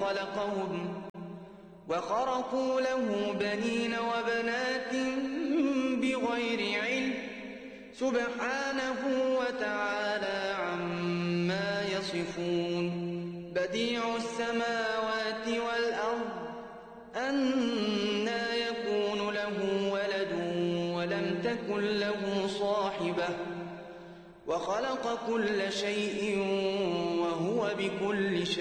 خلقهم وخرقوا له بنين وبنات بغير علم سبحانه وتعالى عما يصفون بديع السماوات والأرض أنى يكون له ولد ولم تكن له صاحبة وخلق كل شيء وهو بكل شيء